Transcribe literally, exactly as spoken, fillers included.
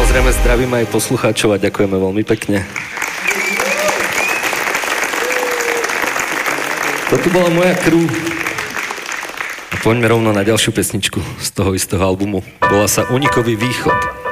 Samozrejme zdravím aj poslucháčov a ďakujeme veľmi pekne. Toto bola moja crew. A poďme rovno na ďalšiu pesničku z toho istého albumu. Volá sa Unikový východ.